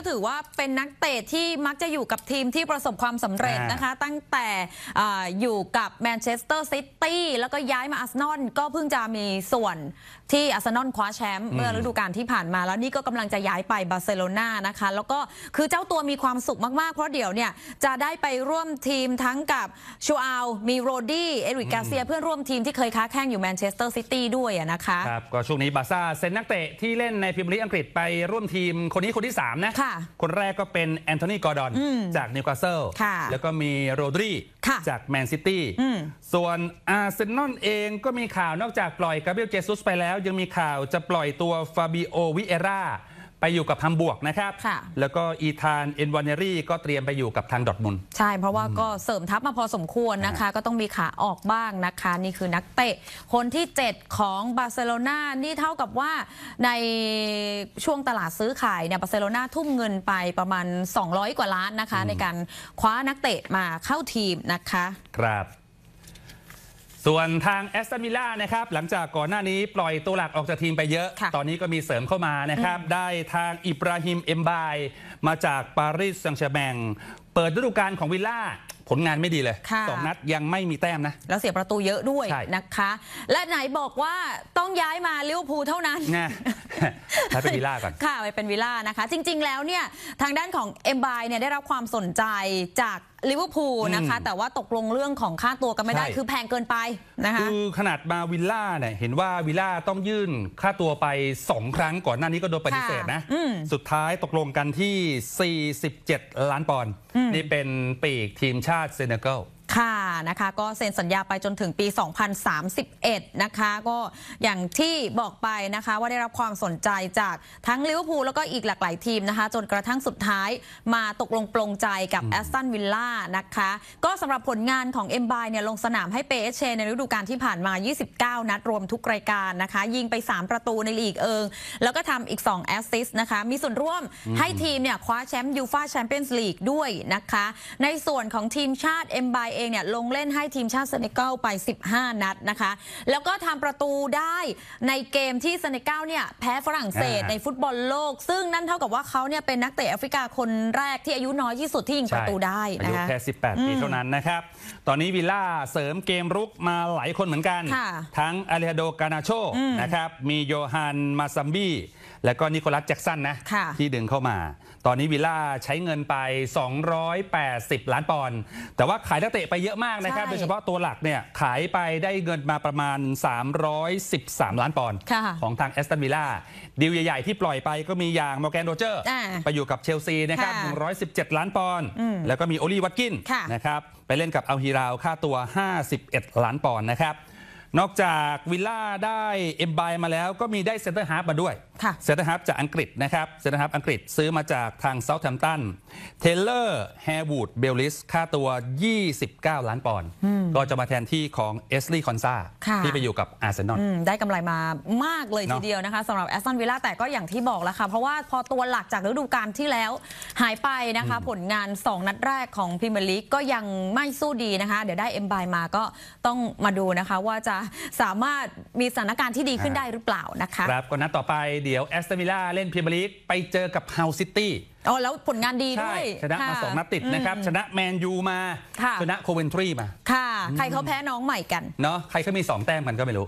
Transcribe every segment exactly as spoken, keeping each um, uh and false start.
ถือว่าเป็นนักเตะที่มักจะอยู่กับทีมที่ประสบความสำเร็จนะคะตั้งแต่ออยู่กับแมนเชสเตอร์ซิตี้แล้วก็ย้ายมาอาร์เซนอลก็เพิ่งจะมีส่วนที่อาร์เซนอลคว้าแชมป์เมื่อฤดูกาลที่ผ่านมาแล้วนี่ก็กำลังจะย้ายไปบาร์เซโลนานะคะแล้วก็คือเจ้าตัวมีความสุขมากๆเพราะเดี๋ยวเนี่ยจะได้ไปร่วมทีมทั้งกับชูอัลมีโรดี้เอริกกาเซียเพื่อนร่วมทีมที่เคยค้าแข่งอยู่แมนเชสเตอร์ซิตี้ด้วยนะคะครับก็ช่วงนี้บาร์ซ่าเซ็นนักเตะที่เล่นในพรีเมียร์ลีกอังกฤษไปร่วมทีมคนนี้คนที่สามนะคนแรกก็เป็นแอนโทนีกอร์ดอนจากนิวคาสเซิลแล้วก็มีโรดรีจากแมนซิตี้ส่วนอาร์เซนอลเองก็มีข่าวนอกจากปล่อยกาเบรียลเจซุสไปแล้วยังมีข่าวจะปล่อยตัวฟาบิโอวิเอร่าไปอยู่กับฮัมบวร์กนะครับแล้วก็อีธานเอ็นวานเนรี่ก็เตรียมไปอยู่กับทางดอร์ทมุนด์ใช่เพราะว่าก็เสริมทัพมาพอสมควรนะคะก็ต้องมีขาออกบ้างนะคะนี่คือนักเตะคนที่เจ็ดของบาร์เซโลนานี่เท่ากับว่าในช่วงตลาดซื้อขายเนี่ยบาร์เซโลนาทุ่มเงินไปประมาณสองร้อยกว่าล้านนะคะในการคว้านักเตะมาเข้าทีมนะคะครับส่วนทางแอสตันวิลล่านะครับหลังจากก่อนหน้านี้ปล่อยตัวหลักออกจากทีมไปเยอะตอนนี้ก็มีเสริมเข้ามานะครับได้ทางอิบราฮิมเอ็มบายมาจากปารีสแซงต์แชร์แมงเปิดฤดูกาลของวิลล่าผลงานไม่ดีเลยสองนัดยังไม่มีแต้มนะแล้วเสียประตูเยอะด้วยนะคะและไหนบอกว่าต้องย้ายมาลิเวอร์พูลเท่านั้นไงไปเป็นวิลล่าก่อนค่ะไปเป็นวิลล่านะคะจริงๆแล้วเนี่ยทางด้านของเอ็มบายเนี่ยได้รับความสนใจจากลิเวอร์พูลนะคะแต่ว่าตกลงเรื่องของค่าตัวกันไม่ได้คือแพงเกินไปนะคะคือขนาดมาวิลล่าเนี่ยเห็นว่าวิลล่าต้องยื่นค่าตัวไปสองครั้งก่อนหน้านี้ก็โดนปฏิเสธนะสุดท้ายตกลงกันที่สี่สิบเจ็ดล้านปอนด์นี่เป็นปีกทีมชาติเซเนกัลค่ะนะคะก็เซ็นสัญญาไปจนถึงปีสองพันสามสิบเอ็ดนะคะก็อย่างที่บอกไปนะคะว่าได้รับความสนใจจากทั้งลิเวอร์พูลแล้วก็อีกหลากหลายทีมนะคะจนกระทั่งสุดท้ายมาตกลงปลงใจกับแอสตันวิลล่านะคะก็สำหรับผลงานของเอ็มบายเนี่ยลงสนามให้เปเอชเชในฤดูกาลที่ผ่านมายี่สิบเก้านัดรวมทุกรายการนะคะยิงไปสามประตูในลีกเอิงแล้วก็ทำอีกสองแอสซิสต์นะคะมีส่วนร่วมให้ทีมเนี่ยคว้าแชมป์ยูฟ่าแชมเปี้ยนส์ลีกด้วยนะคะในส่วนของทีมชาติเอ็มบายเองเนี่ยลงเล่นให้ทีมชาติเซเนกัลไปสิบห้านัดนะคะแล้วก็ทำประตูได้ในเกมที่เซเนกัลเนี่ยแพ้ฝรั่งเศสในฟุตบอลโลกซึ่งนั่นเท่ากับว่าเขาเนี่ยเป็นนักเตะแอฟริกาคนแรกที่อายุน้อยที่สุดที่ยิงประตูได้อายุแค่สิบแปดปีเท่านั้นนะครับตอนนี้วิลล่าเสริมเกมรุกมาหลายคนเหมือนกันทั้งอาเลฮาโดกานาโชนะครับมีโยฮันมาซัมบีและก็นิโคลัสแจ็กสันนะที่ดึงเข้ามาตอนนี้วิลล่าใช้เงินไปสองร้อยแปดสิบล้านปอนด์แต่ว่าขายนักเตะไปเยอะมากนะครับโดยเฉพาะตัวหลักเนี่ยขายไปได้เงินมาประมาณสามร้อยสิบสามล้านปอนด์ของทางแอสตันวิลล่าดีลใหญ่ๆที่ปล่อยไปก็มีอย่างมอร์แกนโรเจอร์ไปอยู่กับเชลซีนะครับหนึ่งร้อยสิบเจ็ดล้านปอนด์แล้วก็มีโอลีวัตกินนะครับไปเล่นกับอัลฮิราวค่าตัวห้าสิบเอ็ดล้านปอนด์นะครับนอกจากวิลล่าได้เอ็มบายมาแล้วก็มีได้เซนเตอร์ฮาร์ฟมาด้วยเซนเตอร์ฮาร์ฟจากอังกฤษนะครับเซนเตอร์ฮาร์ฟอังกฤษซื้อมาจากทางเซาท์แฮมป์ตันเทเลอร์แฮร์วูดเบลลิสค่าตัวยี่สิบเก้าล้านปอนด์ก็จะมาแทนที่ของเอสลีย์คอนซาที่ไปอยู่กับอาร์เซนอลได้กำไรมามากเลยทีเดียวนะคะสำหรับแอสตันวิลล่าแต่ก็อย่างที่บอกแล้วค่ะเพราะว่าพอตัวหลักจากฤดูกาลที่แล้วหายไปนะคะผลงานสองนัดแรกของพรีเมียร์ลีกก็ยังไม่สู้ดีนะคะเดี๋ยวได้เอ็มบายมาก็ต้องมาดูนะคะว่าจะสามารถมีสถานการณ์ที่ดีขึ้นได้หรือเปล่านะคะครับก็นัดต่อไปเดี๋ยวแอสตันวิลล่าเล่นพรีเมียร์ลีกไปเจอกับเฮาซิตี้อ๋อแล้วผลงานดีด้วยชนะมาสองนัดติดนะครับชนะแมนยูมาชนะโคเวนทรีมาค่ะใครเขาแพ้น้องใหม่กันเนาะใครเขามีสองแต้มกันก็ไม่รู้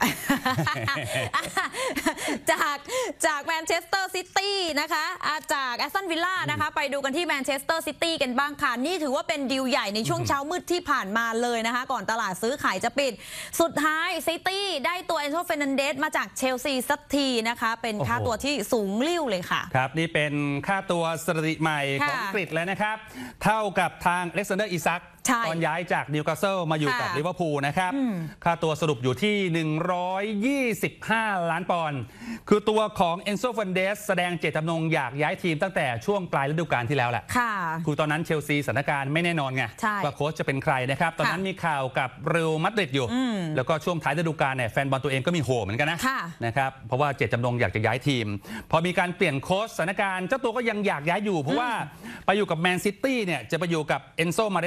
จากจากแมนเชสเตอร์ซิตี้นะคะจากแอสตันวิลล่านะคะไปดูกันที่แมนเชสเตอร์ซิตี้กันบ้างค่ะนี่ถือว่าเป็นดีลใหญ่ในช่วงเช้ามืดที่ผ่านมาเลยนะคะก่อนตลาดซื้อขายจะปิดสุดท้ายซิตี้ได้ตัวเอนโซ เฟร์นันเดสมาจากเชลซีสักทีนะคะเป็นค่าตัวที่สูงลิ่วเลยค่ะครับนี่เป็นค่าตัวสถิติใหม่ของอังกฤษเลยนะครับเท่ากับทางอเล็กซานเดอร์อิซักตอนย้ายจากนิวคาสเซิลมาอยู่กับลิเวอร์พูลนะครับค่าตัวสรุปอยู่ที่หนึ่งร้อยยี่สิบห้าล้านปอนด์คือตัวของเอนโซ เฟร์นันเดสแสดงเจตจำนงอยากย้ายทีมตั้งแต่ช่วงปลายฤดูกาลที่แล้วแหละคือตอนนั้นเชลซีสถานการณ์ไม่แน่นอนไงว่าโค้ชจะเป็นใครนะครับตอนนั้นมีข่าวกับเรอัลมาดริดอยู่แล้วก็ช่วงท้ายฤดูกาลเนี่ยแฟนบอลตัวเองก็มีโห่เหมือนกันนะนะครับเพราะว่าเจตจำนงอยากจะย้ายทีมพอมีการเปลี่ยนโค้ชสถานการณ์เจ้าตัวก็ยังอยากย้ายอยู่เพราะว่าไปอยู่กับแมนซิตี้เนี่ยจะไปอยู่กับเอนโซ มาเรสกา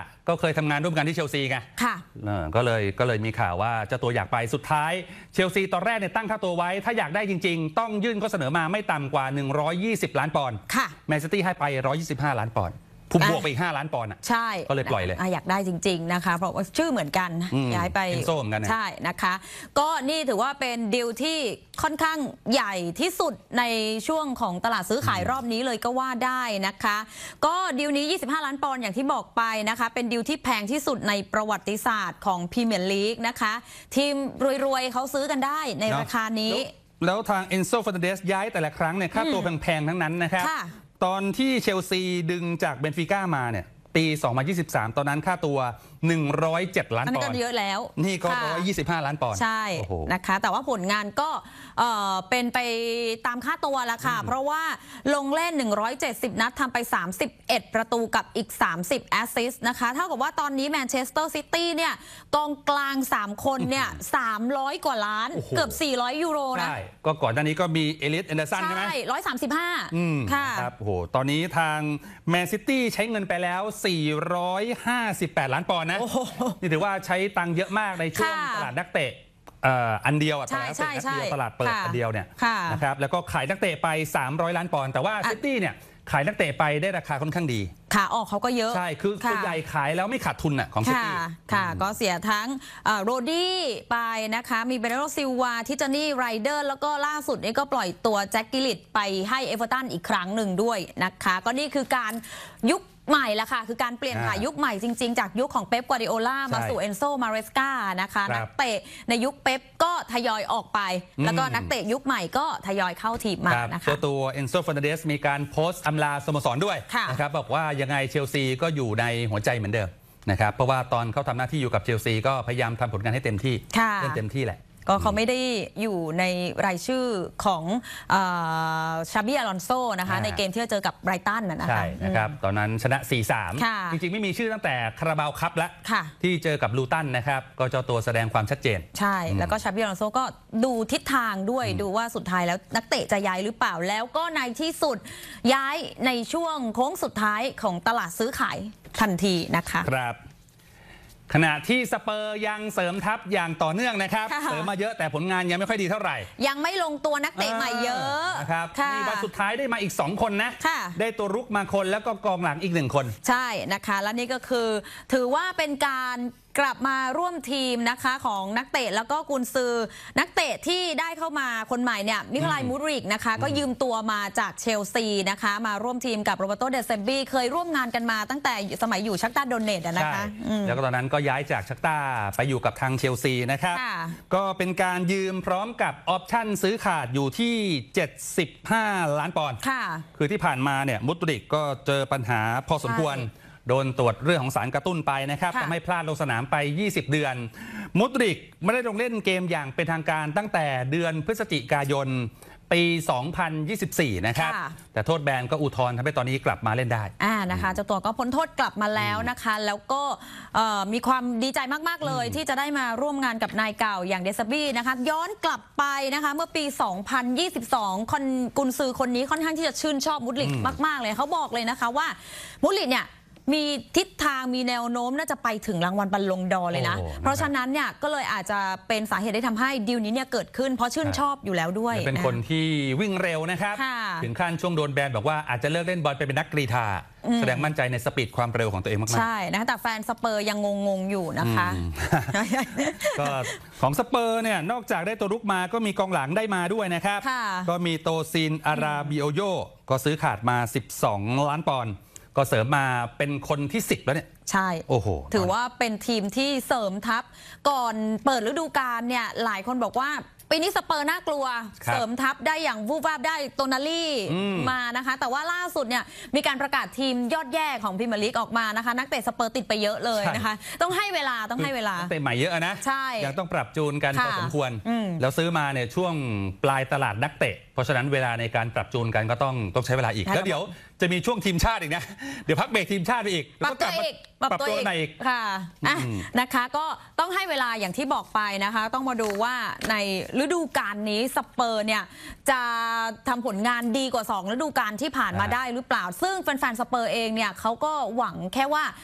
ก็เคยทำงานร่วมกันที่เชลซีไงค่ะก็เลยก็เลยมีข่าวว่าเจ้าตัวอยากไปสุดท้ายเชลซีตอนแรกเนี่ยตั้งค่าตัวไว้ถ้าอยากได้จริงๆต้องยื่นข้อเสนอมาไม่ต่ำกว่าหนึ่งร้อยยี่สิบล้านปอนด์ค่ะแมนซิตี้ให้ไปหนึ่งร้อยยี่สิบห้าล้านปอนด์พุ่มบวกไปอีกห้าล้านปอนด์อ่ะใช่ก็เลยปล่อยเลยอยากได้จริงๆนะคะเพราะว่าชื่อเหมือนกันย้ายไปเอนโซ่เหมือนกันใช่นะคะก็นี่ถือว่าเป็นดีลที่ค่อนข้างใหญ่ที่สุดในช่วงของตลาดซื้อขายรอบนี้เลยก็ว่าได้นะคะก็ดีลนี้ยี่สิบห้าล้านปอนด์อย่างที่บอกไปนะคะเป็นดีลที่แพงที่สุดในประวัติศาสตร์ของพรีเมียร์ลีกนะคะทีมรวยๆเขาซื้อกันได้ในราคานี้แล้วทางเอนโซ เฟอร์นันเดสย้ายแต่ละครั้งเนี่ยค่าตัวแพงๆทั้งนั้นนะครับตอนที่เชลซีดึงจากเบนฟิก้ามาเนี่ยปีสองพันยี่สิบสามตอนนั้นค่าตัวหนึ่งร้อยเจ็ดล้านปอนด์อันนี้ก็เยอะแล้วนี่ก็หนึ่งร้อยยี่สิบห้าล้านปอนด์ใช่นะคะแต่ว่าผลงานก็เอ่อเป็นไปตามค่าตัวละค่ะเพราะว่าลงเล่นหนึ่งร้อยเจ็ดสิบนัดทำไปสามสิบเอ็ดประตูกับอีกสามสิบแอสซิสต์นะคะเท่ากับว่าตอนนี้แมนเชสเตอร์ซิตี้เนี่ยกองกลางสามคนเนี่ยสามร้อยกว่าล้านเกือบสี่ร้อยยูโรนะใช่ก็ก่อนหน้านี้ก็มีเอลิส แอนเดอร์สันใช่ไหมใช่หนึ่งร้อยสามสิบห้าค่ะครับโอ้โหตอนนี้ทางแมนซิตี้ใช้เงินไปแล้วสี่ร้อยห้าสิบแปดล้านปอนด์นะนี่ถือว่าใช้ตังค์เยอะมากในช่วงตลาดนักเตะอันเดียวตลาดนักเตะนักเดียวตลาดเปิดอันเดียวเนี่ยนะครับแล้วก็ขายนักเตะไปสามร้อยล้านปอนด์แต่ว่าซิตี้เนี่ยขายนักเตะไปได้ราคาค่อนข้างดีขาออกเขาก็เยอะใช่คือส่วนใหญ่ขายแล้วไม่ขาดทุนอ่ะของซิตี้ค่ะก็เสียทั้งโรดี้ไปนะคะมีเบเนโรซิลวาทิจานี่ไรเดอร์แล้วก็ล่าสุดนี้ก็ปล่อยตัวแจ็คกิลิตไปให้เอเวอร์ตันอีกครั้งหนึ่งด้วยนะคะก็นี่คือการยุคใหม่ละค่ะคือการเปลี่ยนถ่ายยุคใหม่จริงๆจากยุคของเป๊ป กวาร์ดิโอลามาสู่เอนโซ มาเรสกานะคะนักเตะในยุคเป๊ปก็ทยอยออกไปแล้วก็นักเตะยุคใหม่ก็ทยอยเข้าทีมมานะคะตัวตัวเอนโซ เฟอร์นันเดสมีการโพสต์อำลาสโมสรด้วยนะครับบอกว่ายังไงเชลซีก็อยู่ในหัวใจเหมือนเดิมนะครับเพราะว่าตอนเขาทำหน้าที่อยู่กับเชลซีก็พยายามทำผลงานให้เต็มที่เล่นเต็มที่แหละก็เขาไม่ได้อยู่ในรายชื่อของชาบิอลอนโซนะคะในเกมที่จะเจอกับไบรตันนะคะใช่นะครับตอนนั้นชนะ สี่สาม จริงๆไม่มีชื่อตั้งแต่คาราบาวคัพแล้วที่เจอกับลูตันนะครับก็เจ้าตัวแสดงความชัดเจนใช่แล้วก็ชาบิอลอนโซก็ดูทิศทางด้วยดูว่าสุดท้ายแล้วนักเตะจะย้ายหรือเปล่าแล้วก็ในที่สุดย้ายในช่วงโค้งสุดท้ายของตลาดซื้อขายทันทีนะคะครับขณะที่สเปอร์ยังเสริมทัพอย่างต่อเนื่องนะครับเสริมมาเยอะแต่ผลงานยังไม่ค่อยดีเท่าไหร่ยังไม่ลงตัวนักเตะใหม่เยอะนะครับมีวันสุดท้ายได้มาอีกสองคนนะได้ตัวรุกมาคนแล้วก็กองหลังอีกหนึ่งคนใช่นะคะและนี่ก็คือถือว่าเป็นการกลับมาร่วมทีมนะคะของนักเตะแล้วก็กุนซือนักเตะที่ได้เข้ามาคนใหม่เนี่ยมิคลายมูดริกนะคะก็ยืมตัวมาจากเชลซีนะคะมาร่วมทีมกับโรเบโตเดเซมบี้เคยร่วมงานกันมาตั้งแต่สมัยอยู่ชักตาโดเนตนะคะแล้วก็ตอนนั้นก็ย้ายจากชักตาไปอยู่กับทางเชลซีนะครับก็เป็นการยืมพร้อมกับออปชั่นซื้อขาดอยู่ที่เจ็ดสิบห้าล้านปอนด์คือที่ผ่านมาเนี่ยมูดริกก็เจอปัญหาพอสมควรโดนตรวจเรื่องของสารกระตุ้นไปนะครับทำให้พลาดลงสนามไปยี่สิบเดือนมูดริกไม่ได้ลงเล่นเกมอย่างเป็นทางการตั้งแต่เดือนพฤศจิกายนปีสองพันยี่สิบสี่นะครับแต่โทษแบนก็อุทธรณ์ทำให้ตอนนี้กลับมาเล่นได้อ่านะคะเจ้าตัวก็พ้นโทษกลับมาแล้วนะคะแล้วก็มีความดีใจมากๆเลยที่จะได้มาร่วมงานกับนายเก่าอย่างเดซบี้นะคะย้อนกลับไปนะคะเมื่อปีสองพันยี่สิบสองคนกุนซือคนนี้ค่อนข้างที่จะชื่นชอบมูดริกมากๆเลยเขาบอกเลยนะคะว่ามูดริกเนี่ยมีทิศทางมีแนวโน้มน่าจะไปถึงรางวัลบัลลงดอร์เลยนะเพราะฉะนั้นเนี่ยก็เลยอาจจะเป็นสาเหตุที่ทำให้ดีลนี้เนี่ยเกิดขึ้นเพราะชื่นชอบอยู่แล้วด้วยเป็นคนที่วิ่งเร็วนะครับถึงขั้นช่วงโดนแบนบอกว่าอาจจะเลิกเล่นบอลไปเป็นนักกรีฑาแสดงมั่นใจในสปีดความเร็วของตัวเองมากๆใช่นะแต่แฟนสเปอร์ยังงงๆอยู่นะคะก็ของสเปอร์เนี่ยนอกจากได้ตัวรุกมาก็มีกองหลังได้มาด้วยนะครับก็มีโตซินอาราบิโอโยก็ซื้อขาดมาสิบสองล้านปอนด์ก็เสริมมาเป็นคนที่สิบแล้วเนี่ยใช่โอ้โหถือว่าเป็นทีมที่เสริมทัพก่อนเปิดฤดูกาลเนี่ยหลายคนบอกว่าปีนี้สเปอร์น่ากลัวเสริมทัพได้อย่างวูบวาบได้โตนาลี่มานะคะแต่ว่าล่าสุดเนี่ยมีการประกาศทีมยอดแย่ของพรีเมียร์ลีกออกมานะคะนักเตะสเปอร์ติดไปเยอะเลยนะคะต้องให้เวลาต้องให้เวลานักเตะใหม่เยอะนะใช่ยังต้องปรับจูนกันพอสมควรแล้วซื้อมาเนี่ยช่วงปลายตลาดนักเตะเพราะฉะนั้นเวลาในการปรับจูนกันก็ต้องต้องใช้เวลาอีกแล้วเดี๋ยวจะมีช่วงทีมชาติอีกนะเดี๋ยวพักเบรกทีมชาติไปอีกปรับตัวอีกปรับตัวอีกค่ะนะคะก็ต้องให้เวลาอย่างที่บอกไปนะคะต้องมาดูว่าในฤดูกาลนี้สเปอร์เนี่ยจะทำผลงานดีกว่าสองฤดูกาลที่ผ่านมาได้หรือเปล่าซึ่งแฟนๆสเปอร์เองเนี่ยเขาก็หวังแค่ว่า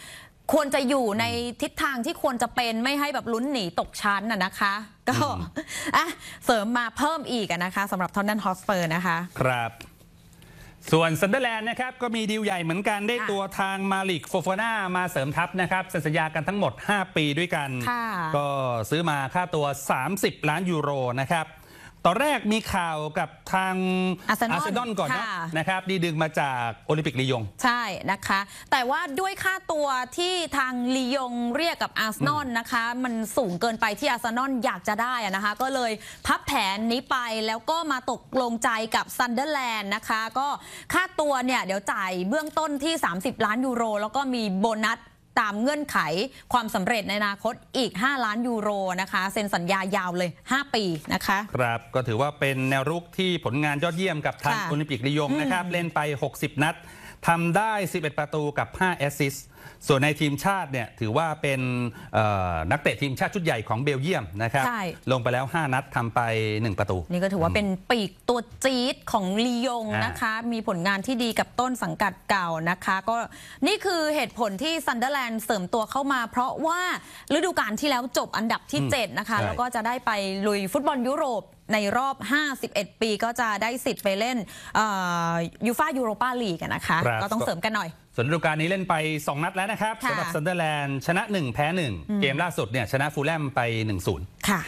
ควรจะอยู่ในทิศทางที่ควรจะเป็นไม่ให้แบบลุ้นหนีตกชั้นน่ะนะคะก็อ่ะเสริมมาเพิ่มอีกนะคะสำหรับทอนนันฮอสเปอร์นะคะครับส่วนซันเดอร์แลนด์นะครับก็มีดีลใหญ่เหมือนกันได้ตัวทางมาลิกโฟฟาน่ามาเสริมทัพนะครับเซ็นสัญญากันทั้งหมดห้าปีด้วยกันก็ซื้อมาค่าตัวสามสิบล้านยูโรนะครับตอนแรกมีข่าวกับทางอาร์เซนอลก่อนนะนะครับดีดึงมาจากโอลิมปิกลียงใช่นะคะแต่ว่าด้วยค่าตัวที่ทางลียงเรียกกับอาร์เซนอลนะคะมันสูงเกินไปที่อาร์เซนอลอยากจะได้นะคะก็เลยพับแผนนี้ไปแล้วก็มาตกลงใจกับซันเดอร์แลนด์นะคะก็ค่าตัวเนี่ยเดี๋ยวจ่ายเบื้องต้นที่สามสิบล้านยูโรแล้วก็มีโบนัสตามเงื่อนไขความสำเร็จในอนาคตอีกห้าล้านยูโรนะคะเซ็นสัญญายาวเลยห้าปีนะคะครับก็ถือว่าเป็นแนวรุกที่ผลงานยอดเยี่ยมกับทางโอลิมปิกลียงนะครับเล่นไปหกสิบนัดทำได้สิบเอ็ดประตูกับห้าแอสซิสต์ส่วนในทีมชาติเนี่ยถือว่าเป็นนักเตะทีมชาติชุดใหญ่ของเบลเยียมนะครับลงไปแล้วห้านัดทำไปหนึ่งประตูนี่ก็ถือว่าเป็นปีกตัวจี๊ดของลียงนะคะมีผลงานที่ดีกับต้นสังกัดเก่านะคะก็นี่คือเหตุผลที่ซันเดอร์แลนด์เสริมตัวเข้ามาเพราะว่าฤดูกาลที่แล้วจบอันดับที่เจ็ดนะคะแล้วก็จะได้ไปลุยฟุตบอลยุโรปในรอบห้าสิบเอ็ดปีก็จะได้สิทธิ์ไปเล่นยูฟ่ายูโรปาลีกนะคะก็ต้องเสริมกันหน่อยส่วนฤดูกาลนี้เล่นไปสองนัดแล้วนะครับสำหรับซันเดอร์แลนด์ชนะหนึ่งแพ้หนึ่งเกมล่าสุดเนี่ยชนะฟูลแลมไป หนึ่งศูนย์ ค่ะ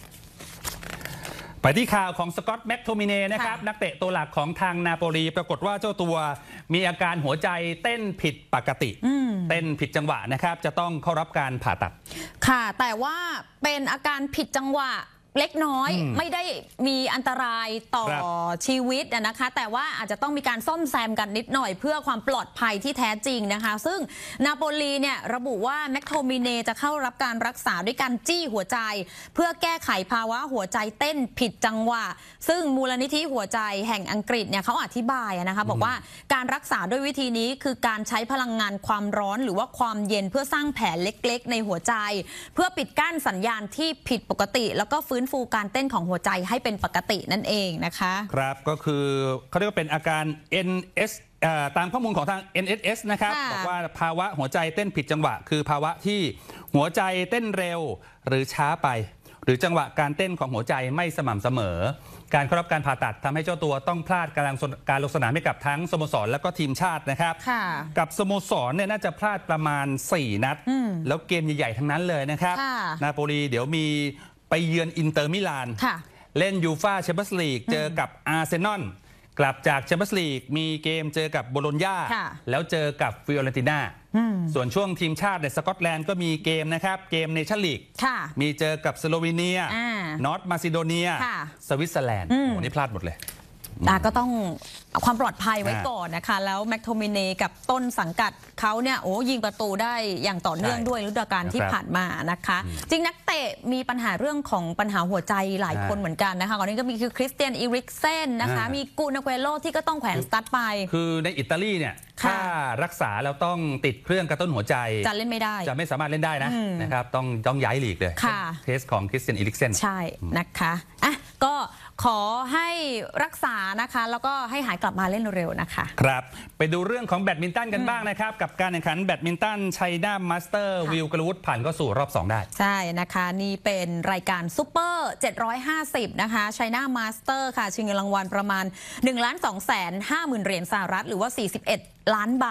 ไปที่ข่าวของสกอตต์แม็กโทมิเน่นะครับนักเตะตัวหลักของทางนาโปลีปรากฏว่าเจ้าตัวมีอาการหัวใจเต้นผิดปกติเต้นผิดจังหวะนะครับจะต้องเข้ารับการผ่าตัดค่ะแต่ว่าเป็นอาการผิดจังหวะเล็กน้อยไม่ได้มีอันตรายต่อชีวิตนะคะแต่ว่าอาจจะต้องมีการซ่อมแซมกันนิดหน่อยเพื่อความปลอดภัยที่แท้จริงนะคะซึ่งนาโปลีเนี่ยระบุว่าแมคโทมิเน่จะเข้ารับการรักษาด้วยการจี้หัวใจเพื่อแก้ไขภาวะหัวใจเต้นผิดจังหวะซึ่งมูลนิธิหัวใจแห่งอังกฤษเนี่ยเขาอธิบายนะคะบอกว่าการรักษาด้วยวิธีนี้คือการใช้พลังงานความร้อนหรือว่าความเย็นเพื่อสร้างแผลเล็กๆในหัวใจเพื่อปิดกั้นสัญญาณที่ผิดปกติแล้วก็ฟื้นฟื้นฟูการเต้นของหัวใจให้เป็นปกตินั่นเองนะคะครับก็คือเขาเรียกว่าเป็นอาการ เอ็น เอส ตามข้อมูลของทาง เอ็น เอส เอส นะครับบอกว่าภาวะหัวใจเต้นผิดจังหวะคือภาวะที่หัวใจเต้นเร็วหรือช้าไปหรือจังหวะการเต้นของหัวใจไม่สม่ำเสมอการเข้ารับการผ่าตัดทำให้เจ้าตัวต้องพลาดการการลงสนามให้กับทั้งสโมสรและก็ทีมชาตินะครับกับสโมสรเนี่ยน่าจะพลาดประมาณสี่นัดแล้วเกมใหญ่ๆทั้งนั้นเลยนะครับนาโปลีเดี๋ยวมีไปเยือนอินเตอร์มิลานเล่นยูฟ่าแชมเปี้ยนส์ลีกเจอกับอาร์เซนอลกลับจากแชมเปี้ยนส์ลีกมีเกมเจอกับโบโลญญาแล้วเจอกับฟิโอเรนติน่าส่วนช่วงทีมชาติในสกอตแลนด์ก็มีเกมนะครับเกมเนชั่นลีกมีเจอกับสโลวีเนียนอร์ทมาซิโดเนียสวิตเซอร์แลนด์โอ้นี่พลาดหมดเลยก็ต้องความปลอดภัยไว้ก่อนนะคะแล้วแมคโทมิเน่กับต้นสังกัดเขาเนี่ยโอ้ยิงประตูได้อย่างต่อเนื่องด้วยฤดูกาลที่ผ่านมานะคะจริงนักเตะมีปัญหาเรื่องของปัญหาหัวใจหลายคนเหมือนกันนะคะก่อนนี้ก็มีคือคริสเตียนอีริกเซนนะคะมีกูนาเกโรที่ก็ต้องแขวนสตาร์ทไปคือในอิตาลีเนี่ยถ้ารักษาแล้วต้องติดเครื่องกระตุ้นหัวใจจะเล่นไม่ได้จะไม่สามารถเล่นได้นะนะครับต้องต้องย้ายลีกเลยเคสของคริสเตียนอีริกเซนใช่นะคะอ่ะก็ขอให้รักษานะคะแล้วก็ให้หายกลับมาเล่นเร็วนะคะครับไปดูเรื่องของแบดมินตันกันบ้างนะครับกับการแข่งขันแบดมินตันไชน่ามาสเตอร์วิวกลวุฒิผ่านเข้าสู่รอบสองได้ใช่นะคะนี่เป็นรายการซุปเปอร์เจ็ดร้อยห้าสิบนะคะไชน่ามาสเตอร์ค่ะชิงเงินรางวัลประมาณ หนึ่งล้านสองแสนห้าหมื่น เหรียญสหรัฐหรือว่าสี่สิบเอ็ดล้านบาท